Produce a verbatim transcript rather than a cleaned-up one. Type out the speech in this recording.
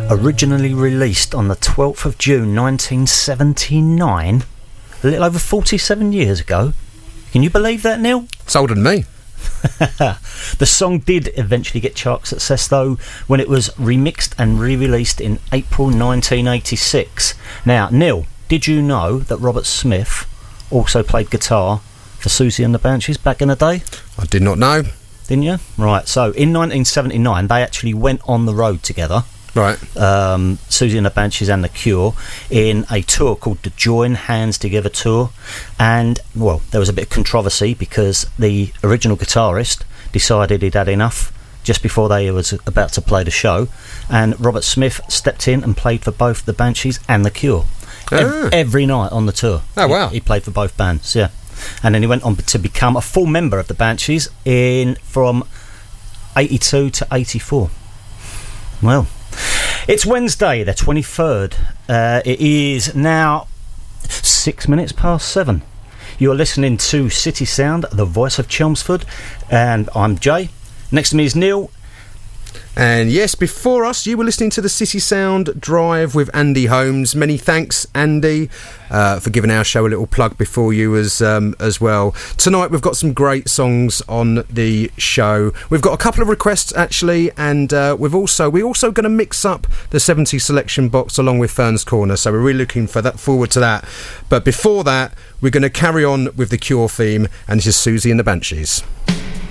Originally released on the twelfth of June nineteen seventy-nine, a little over forty-seven years ago. Can you believe that, Neil? It's older than me. The song did eventually get chart success, though, when it was remixed and re-released in April nineteen eighty-six. Now, Neil, did you know that Robert Smith also played guitar for Siouxsie and the Banshees back in the day? I did not know. Didn't you? Right, so in nineteen seventy-nine, they actually went on the road together. Right. Um, Siouxsie and the Banshees and The Cure in a tour called the Join Hands Together Tour. And, well, there was a bit of controversy because the original guitarist decided he'd had enough just before they was about to play the show, and Robert Smith stepped in and played for both the Banshees and The Cure. Ah. Ev- every night on the tour. Oh, wow. He, he played for both bands, yeah. And then he went on to become a full member of the Banshees in from eighty-two to eighty-four. Well, it's Wednesday, the twenty-third. Uh, it is now six minutes past seven. You're listening to City Sound, the voice of Chelmsford, and I'm Jay. Next to me is Neil. And yes, before us, you were listening to the City Sound Drive with Andy Holmes. Many thanks, Andy, uh, for giving our show a little plug before you as um, as well. Tonight we've got some great songs on the show. We've got a couple of requests actually, and uh, we've also we're also going to mix up the seventies selection box along with Fern's Corner. So we're really looking for that forward to that. But before that, we're going to carry on with the Cure theme, and this is Siouxsie and the Banshees.